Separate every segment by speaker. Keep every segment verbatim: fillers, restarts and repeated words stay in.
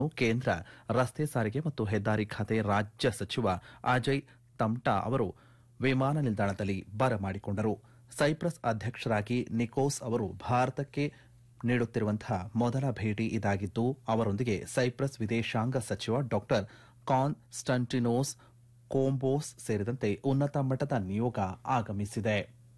Speaker 1: ಕೇಂದ್ರ ರಸ್ತೆ ಸಾರಿಗೆ ಮತ್ತು ಹೆದ್ದಾರಿ ಖಾತೆ ರಾಜ್ಯ ಸಚಿವ ಅಜಯ್ ತಮ್ಟಾ ಅವರು ವಿಮಾನ ನಿಲ್ದಾಣದಲ್ಲಿ ಬರಮಾಡಿಕೊಂಡರು. ಸೈಪ್ರಸ್ ಅಧ್ಯಕ್ಷರಾಗಿ ನಿಕೋಸ್ ಅವರು ಭಾರತಕ್ಕೆ ನೀಡುತ್ತಿರುವಂತಹ ಮೊದಲ ಭೇಟಿ ಇದಾಗಿದ್ದು, ಅವರೊಂದಿಗೆ ಸೈಪ್ರಸ್ ವಿದೇಶಾಂಗ ಸಚಿವ ಡಾ ಕಾನ್ಸ್ಟಂಟಿನೋಸ್ ಕೋಂಬೋಸ್ ಸೇರಿದಂತೆ ಉನ್ನತ ಮಟ್ಟದ ನಿಯೋಗ ಆಗಮಿಸಿದೆ.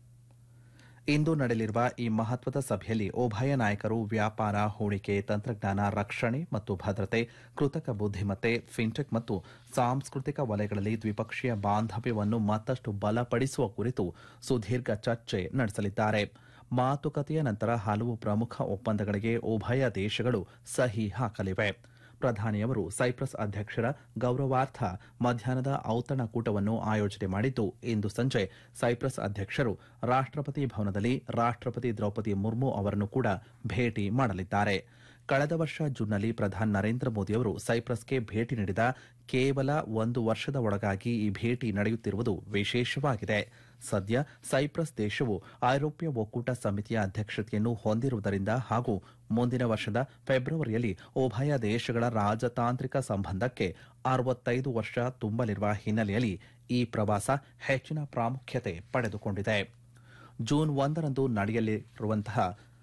Speaker 1: ಇಂದು ನಡೆಯಲಿರುವ ಈ ಮಹತ್ವದ ಸಭೆಯಲ್ಲಿ ಉಭಯ ನಾಯಕರು ವ್ಯಾಪಾರ, ಹೂಡಿಕೆ, ತಂತ್ರಜ್ಞಾನ, ರಕ್ಷಣೆ ಮತ್ತು ಭದ್ರತೆ, ಕೃತಕ ಬುದ್ದಿಮತ್ತೆ, ಫಿನ್ಟೆಕ್ ಮತ್ತು ಸಾಂಸ್ಕೃತಿಕ ವಲಯಗಳಲ್ಲಿ ದ್ವಿಪಕ್ಷೀಯ ಬಾಂಧವ್ಯವನ್ನು ಮತ್ತಷ್ಟು ಬಲಪಡಿಸುವ ಕುರಿತು ಸುದೀರ್ಘ ಚರ್ಚೆ ನಡೆಸಲಿದ್ದಾರೆ. ಮಾತುಕತೆಯ ನಂತರ ಹಲವು ಪ್ರಮುಖ ಒಪ್ಪಂದಗಳಿಗೆ ಉಭಯ ದೇಶಗಳು ಸಹಿ ಹಾಕಲಿವೆ. ಪ್ರಧಾನಿಯವರು ಸೈಪ್ರಸ್ ಅಧ್ಯಕ್ಷರ ಗೌರವಾರ್ಥ ಮಧ್ಯಾಹ್ನದ ಔತಣಕೂಟವನ್ನು ಆಯೋಜನೆ ಮಾಡಿದ್ದು, ಇಂದು ಸಂಜೆ ಸೈಪ್ರಸ್ ಅಧ್ಯಕ್ಷರು ರಾಷ್ಟಪತಿ ಭವನದಲ್ಲಿ ರಾಷ್ಟಪತಿ ದ್ರೌಪದಿ ಮುರ್ಮು ಅವರನ್ನು ಕೂಡ ಭೇಟಿ ಮಾಡಲಿದ್ದಾರೆ. ಕಳೆದ ವರ್ಷ ಜೂನ್ನಲ್ಲಿ ಪ್ರಧಾನಿ ನರೇಂದ್ರ ಮೋದಿಯವರು ಸೈಪ್ರಸ್ಗೆ ಭೇಟಿ ನೀಡಿದ ಕೇವಲ ಒಂದು ವರ್ಷದ ಒಳಗಾಗಿ ಈ ಭೇಟಿ ನಡೆಯುತ್ತಿರುವುದು ವಿಶೇಷವಾಗಿದೆ. ಸದ್ಯ ಸೈಪ್ರಸ್ ದೇಶವು ಐರೋಪ್ಯ ಒಕ್ಕೂಟ ಸಮಿತಿಯ ಅಧ್ಯಕ್ಷತೆಯನ್ನು ಹೊಂದಿರುವುದರಿಂದ ಹಾಗೂ ಮುಂದಿನ ವರ್ಷದ ಫೆಬ್ರವರಿಯಲ್ಲಿ ಉಭಯ ದೇಶಗಳ ರಾಜತಾಂತ್ರಿಕ ಸಂಬಂಧಕ್ಕೆ ಅರವತ್ತೈದು ವರ್ಷ ತುಂಬಲಿರುವ ಹಿನ್ನೆಲೆಯಲ್ಲಿ ಈ ಪ್ರವಾಸ ಹೆಚ್ಚಿನ ಪ್ರಾಮುಖ್ಯತೆ ಪಡೆದುಕೊಂಡಿದೆ. ಜೂನ್ ಒಂದರಂದು ನಡೆಯಲಿರುವಂತಹ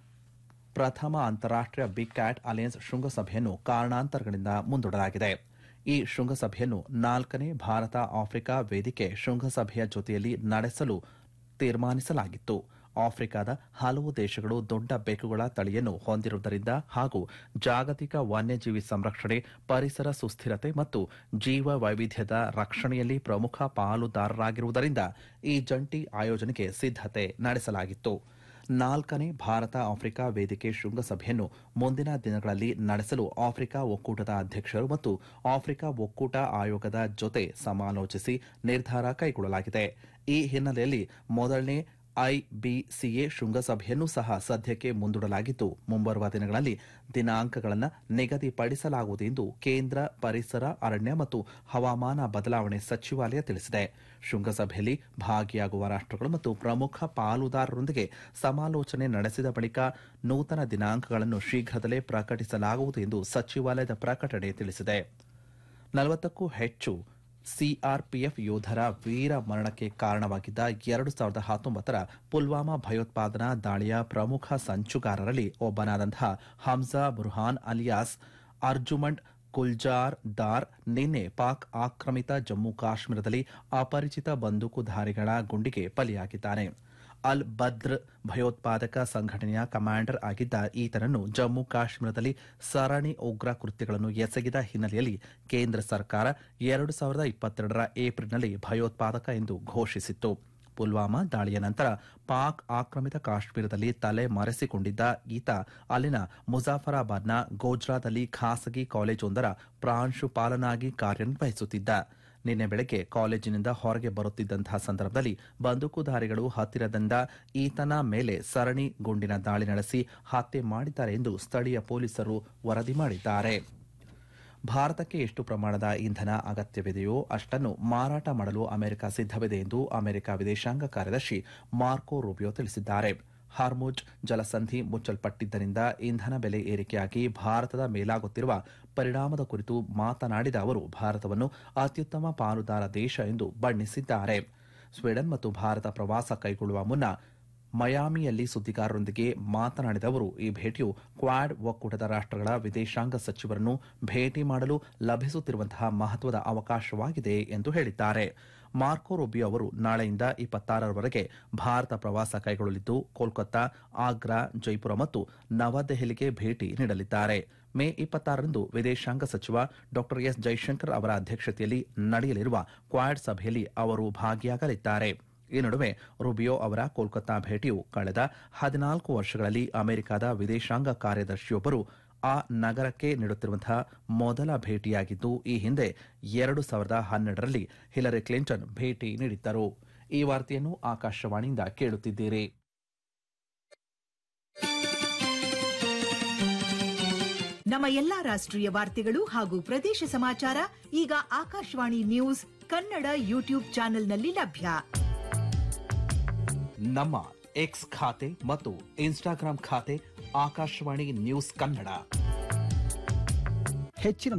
Speaker 1: ಪ್ರಥಮ ಅಂತಾರಾಷ್ಟೀಯ ಬಿಗ್ ಕ್ಯಾಟ್ ಅಲಯನ್ಸ್ ಶೃಂಗಸಭೆಯನ್ನು ಕಾರಣಾಂತರಗಳಿಂದ ಮುಂದೂಡಲಾಗಿದೆ. ಈ ಶೃಂಗಸಭೆಯನ್ನು ನಾಲ್ಕನೇ ಭಾರತ ಆಫ್ರಿಕಾ ವೇದಿಕೆ ಶೃಂಗಸಭೆಯ ಜೊತೆಯಲ್ಲಿ ನಡೆಸಲು ತೀರ್ಮಾನಿಸಲಾಗಿತ್ತು. ಆಫ್ರಿಕಾದ ಹಲವು ದೇಶಗಳು ದೊಡ್ಡ ಬೆಕ್ಕುಗಳ ತಳಿಯನ್ನು ಹೊಂದಿರುವುದರಿಂದ ಹಾಗೂ ಜಾಗತಿಕ ವನ್ಯಜೀವಿ ಸಂರಕ್ಷಣೆ, ಪರಿಸರ ಸುಸ್ಥಿರತೆ ಮತ್ತು ಜೀವ ವೈವಿಧ್ಯದ ರಕ್ಷಣೆಯಲ್ಲಿ ಪ್ರಮುಖ ಪಾಲುದಾರರಾಗಿರುವುದರಿಂದ ಈ ಜಂಟಿ ಆಯೋಜನೆಗೆ ಸಿದ್ದತೆ ನಡೆಸಲಾಗಿತ್ತು. ನಾಲ್ಕನೇ ಭಾರತ ಆಫ್ರಿಕಾ ವೇದಿಕೆ ಶೃಂಗಸಭೆಯನ್ನು ಮುಂದಿನ ದಿನಗಳಲ್ಲಿ ನಡೆಸಲು ಆಫ್ರಿಕಾ ಒಕ್ಕೂಟದ ಅಧ್ಯಕ್ಷರು ಮತ್ತು ಆಫ್ರಿಕಾ ಒಕ್ಕೂಟ ಆಯೋಗದ ಜೊತೆ ಸಮಾಲೋಚಿಸಿ ನಿರ್ಧಾರ ಕೈಗೊಳ್ಳಲಾಗಿದೆ. ಈ ಹಿನ್ನೆಲೆಯಲ್ಲಿ ಮೊದಲನೇ ಐಬಿಸಿಎ ಶೃಂಗಸಭೆಯನ್ನು ಸಹ ಸದ್ಯಕ್ಕೆ ಮುಂದೂಡಲಾಗಿದ್ದು, ಮುಂಬರುವ ದಿನಗಳಲ್ಲಿ ದಿನಾಂಕಗಳನ್ನು ನಿಗದಿಪಡಿಸಲಾಗುವುದು ಎಂದು ಕೇಂದ್ರ ಪರಿಸರ, ಅರಣ್ಯ ಮತ್ತು ಹವಾಮಾನ ಬದಲಾವಣೆ ಸಚಿವಾಲಯ ತಿಳಿಸಿದೆ. ಶೃಂಗಸಭೆಯಲ್ಲಿ ಭಾಗಿಯಾಗುವ ರಾಷ್ಟಗಳು ಮತ್ತು ಪ್ರಮುಖ ಪಾಲುದಾರರೊಂದಿಗೆ ಸಮಾಲೋಚನೆ ನಡೆಸಿದ ಬಳಿಕ ನೂತನ ದಿನಾಂಕಗಳನ್ನು ಶೀಘ್ರದಲ್ಲೇ ಪ್ರಕಟಿಸಲಾಗುವುದು ಎಂದು ಸಚಿವಾಲಯದ ಪ್ರಕಟಣೆ ತಿಳಿಸಿದೆ. ನಲವತ್ತಕ್ಕೂ ಹೆಚ್ಚು ಸಿಆರ್ಪಿಎಫ್ ಯೋಧರ ವೀರ ಮರಣಕ್ಕೆ ಕಾರಣವಾಗಿದ್ದ ಎರಡು ಸಾವಿರದ ಹತ್ತೊಂಬತ್ತರ ಪುಲ್ವಾಮಾ ಭಯೋತ್ಪಾದನಾ ದಾಳಿಯ ಪ್ರಮುಖ ಸಂಚುಗಾರರಲ್ಲಿ ಒಬ್ಬನಾದಂತಹ ಹಮ್ಜಾ ಬುರ್ಹಾನ್ ಅಲಿಯಾಸ್ ಅರ್ಜುಮಂಡ್ ಗುಲ್ಜಾರ್ ದಾರ್ ನಿನ್ನೆ ಪಾಕ್ ಆಕ್ರಮಿತ ಜಮ್ಮು ಕಾಶ್ಮೀರದಲ್ಲಿ ಅಪರಿಚಿತ ಬಂದೂಕುಧಾರಿಗಳ ಗುಂಡಿಗೆ ಬಲಿಯಾಗಿದ್ದಾನೆ. ಅಲ್ ಬದ್ರ್ ಭಯೋತ್ಪಾದಕ ಸಂಘಟನೆಯ ಕಮಾಂಡರ್ ಆಗಿದ್ದ ಈತನನ್ನು ಜಮ್ಮು ಕಾಶ್ಮೀರದಲ್ಲಿ ಸರಣಿ ಉಗ್ರ ಕೃತ್ಯಗಳನ್ನು ಎಸಗಿದ ಹಿನ್ನೆಲೆಯಲ್ಲಿ ಕೇಂದ್ರ ಸರ್ಕಾರ ಎರಡು ಸಾವಿರದ ಇಪ್ಪತ್ತೆರಡರ ಏಪ್ರಿಲ್ನಲ್ಲಿ ಭಯೋತ್ಪಾದಕ ಎಂದು ಘೋಷಿಸಿತ್ತು. ಪುಲ್ವಾಮಾ ದಾಳಿಯ ನಂತರ ಪಾಕ್ ಆಕ್ರಮಿತ ಕಾಶ್ಮೀರದಲ್ಲಿ ತಲೆ ಮರೆಸಿಕೊಂಡಿದ್ದ ಈತ ಅಲ್ಲಿನ ಮುಜಾಫರಾಬಾದ್ನ ಗೋಜ್ರಾದಲ್ಲಿ ಖಾಸಗಿ ಕಾಲೇಜೊಂದರ ಪ್ರಾಂಶುಪಾಲನಾಗಿ ಕಾರ್ಯನಿರ್ವಹಿಸುತ್ತಿದ್ದ. ನಿನ್ನೆ ಬೆಳಗ್ಗೆ ಕಾಲೇಜಿನಿಂದ ಹೊರಗೆ ಬರುತ್ತಿದ್ದಂತಹ ಸಂದರ್ಭದಲ್ಲಿ ಬಂದೂಕುಧಾರಿಗಳು ಹತ್ತಿರದಿಂದ ಈತನ ಮೇಲೆ ಸರಣಿ ಗುಂಡಿನ ದಾಳಿ ನಡೆಸಿ ಹತ್ಯೆ ಮಾಡಿದ್ದಾರೆ ಎಂದು ಸ್ಥಳೀಯ ಪೊಲೀಸರು ವರದಿ ಮಾಡಿದ್ದಾರೆ. ಭಾರತಕ್ಕೆ ಎಷ್ಟು ಪ್ರಮಾಣದ ಇಂಧನ ಅಗತ್ಯವಿದೆಯೋ ಅಷ್ಟನ್ನು ಮಾರಾಟ ಮಾಡಲು ಅಮೆರಿಕ ಸಿದ್ದವಿದೆ ಎಂದು ಅಮೆರಿಕ ವಿದೇಶಾಂಗ ಕಾರ್ಯದರ್ಶಿ ಮಾರ್ಕೊ ರೂಬಿಯೋ ತಿಳಿಸಿದ್ದಾರೆ. ಹಾರ್ಮುಜ್ ಜಲಸಂಧಿ ಮುಚ್ಚಲ್ಪಟ್ಟಿದ್ದರಿಂದ ಇಂಧನ ಬೆಲೆ ಏರಿಕೆಯಾಗಿ ಭಾರತದ ಮೇಲಾಗುತ್ತಿರುವ ಪರಿಣಾಮದ ಕುರಿತು ಮಾತನಾಡಿದ ಅವರು ಭಾರತವನ್ನು ಅತ್ಯುತ್ತಮ ಪಾಲುದಾರ ದೇಶ ಎಂದು ಬಣ್ಣಿಸಿದ್ದಾರೆ. ಸ್ವೀಡನ್ ಮತ್ತು ಭಾರತ ಪ್ರವಾಸ ಕೈಗೊಳ್ಳುವ ಮುನ್ನ ಮಯಾಮಿಯಲ್ಲಿ ಸುದ್ದಿಗಾರರೊಂದಿಗೆ ಮಾತನಾಡಿದ ಅವರು ಈ ಭೇಟಿಯು ಕ್ವಾಡ್ ಒಕ್ಕೂಟದ ರಾಷ್ಟಗಳ ವಿದೇಶಾಂಗ ಸಚಿವರನ್ನು ಭೇಟಿ ಮಾಡಲು ಲಭಿಸುತ್ತಿರುವಂತಹ ಮಹತ್ವದ ಅವಕಾಶವಾಗಿದೆ ಎಂದು ಹೇಳಿದ್ದಾರೆ. ಮಾರ್ಕೊ ರೂಬಿಯೋ ಅವರು ನಾಳೆಯಿಂದ ಇಪ್ಪತ್ತಾರರವರೆಗೆ ಭಾರತ ಪ್ರವಾಸ ಕೈಗೊಳ್ಳಲಿದ್ದು ಕೋಲ್ಕತ್ತಾ, ಆಗ್ರಾ, ಜೈಪುರ ಮತ್ತು ನವದೆಹಲಿಗೆ ಭೇಟಿ ನೀಡಲಿದ್ದಾರೆ. ಮೇ ಇಪ್ಪತ್ತಾರರಂದು ವಿದೇಶಾಂಗ ಸಚಿವ ಡಾ ಎಸ್ ಜೈಶಂಕರ್ ಅವರ ಅಧ್ಯಕ್ಷತೆಯಲ್ಲಿ ನಡೆಯಲಿರುವ ಕ್ವಾಡ್ ಸಭೆಯಲ್ಲಿ ಅವರು ಭಾಗಿಯಾಗಲಿದ್ದಾರೆ. ಈ ನಡುವೆ ರೂಬಿಯೋ ಅವರ ಕೋಲ್ಕತ್ತಾ ಭೇಟಿಯು ಕಳೆದ ಹದಿನಾಲ್ಕು ವರ್ಷಗಳಲ್ಲಿ ಅಮೆರಿಕದ ವಿದೇಶಾಂಗ ಕಾರ್ಯದರ್ಶಿಯೊಬ್ಬರು ಆ ನಗರಕ್ಕೆ ನೀಡುತ್ತಿರುವಂತಹ ಮೊದಲ ಭೇಟಿಯಾಗಿದ್ದು, ಈ ಹಿಂದೆ ಎರಡು ಸಾವಿರದ ಹನ್ನೆರಡರಲ್ಲಿ ಹಿಲರಿ ಕ್ಲಿಂಟನ್ ಭೇಟಿ ನೀಡಿದ್ದರು. ಈ ವಾರ್ತೆಯನ್ನು ಆಕಾಶವಾಣಿಯಿಂದ ಕೇಳುತ್ತಿದ್ದೀರಿ.
Speaker 2: ನಮ್ಮ ಎಲ್ಲಾ ರಾಷ್ಟ್ರೀಯ ವಾರ್ತೆಗಳು ಹಾಗೂ ಪ್ರದೇಶ ಸಮಾಚಾರ ಈಗ ಆಕಾಶವಾಣಿ ನ್ಯೂಸ್ ಕನ್ನಡ ಯೂಟ್ಯೂಬ್ ಚಾನೆಲ್ನಲ್ಲಿ ಲಭ್ಯ.
Speaker 1: ನಮ್ಮ ಎಕ್ಸ್ ಖಾತೆ ಮತ್ತು ಇನ್ಸ್ಟಾಗ್ರಾಂ ಖಾತೆ ಆಕಾಶವಾಣಿ ನ್ಯೂಸ್ ಕನ್ನಡ.
Speaker 3: ಹೆಚ್ಚಿನ